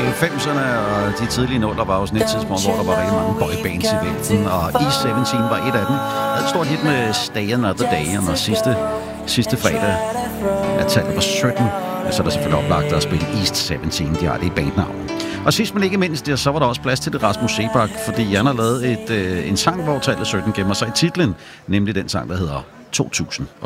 90'erne og de tidlige nuller var jo sådan et tidspunkt, hvor der var rigtig mange boybands i vælten, og E17 var et af dem. Jeg havde et stort hit med Stay Another Day, og sidste fredag, jeg talte på 17, så er der selvfølgelig oplagt at spille East 17, de har det i bandnavn. Og sidst men ikke mindst, så var der også plads til det Rasmus Seebach, fordi han har lavet en sang, hvor tallet 17 gemmer sig i titlen, nemlig den sang, der hedder 2000.